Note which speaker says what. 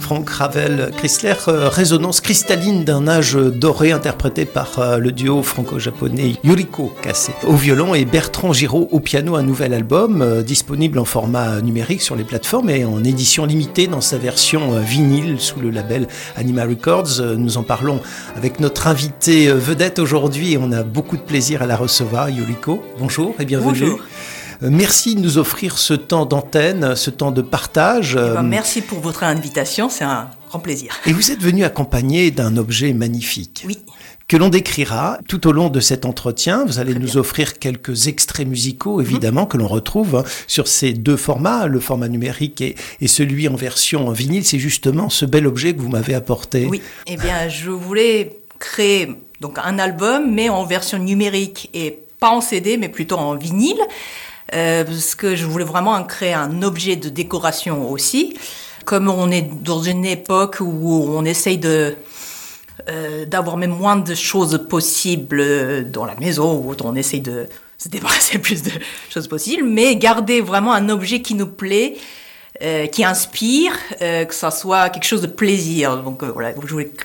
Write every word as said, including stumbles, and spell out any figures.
Speaker 1: Frank Ravel Chrysler, euh, résonance cristalline d'un âge doré interprété par euh, le duo franco-japonais Yuriko Kase au violon et Bertrand Giraud au piano. Un nouvel album euh, disponible en format numérique sur les plateformes et en édition limitée dans sa version euh, vinyle sous le label Anima Records. Euh, nous en parlons avec notre invitée euh, vedette aujourd'hui et on a beaucoup de plaisir à la recevoir. Yuriko, bonjour et bienvenue.
Speaker 2: Bonjour.
Speaker 1: Merci de nous offrir ce temps d'antenne, ce temps de partage.
Speaker 2: Eh ben, merci pour votre invitation, c'est un grand plaisir.
Speaker 1: Et vous êtes venu accompagné d'un objet magnifique.
Speaker 2: Oui.
Speaker 1: Que l'on décrira tout au long de cet entretien. Vous allez
Speaker 2: Très
Speaker 1: nous
Speaker 2: bien.
Speaker 1: offrir quelques extraits musicaux, évidemment, mmh. que l'on retrouve hein, sur ces deux formats, le format numérique et, et celui en version vinyle. C'est justement ce bel objet que vous m'avez apporté.
Speaker 2: Oui, eh bien, je voulais créer donc, un album, mais en version numérique et pas en C D, mais plutôt en vinyle. Euh, parce que je voulais vraiment créer un objet de décoration aussi. Comme on est dans une époque où on essaye de, euh, d'avoir même moins de choses possibles dans la maison, où on essaye de se débarrasser le plus de choses possibles, mais garder vraiment un objet qui nous plaît, euh, qui inspire, euh, que ça soit quelque chose de plaisir. Donc euh, voilà, je voulais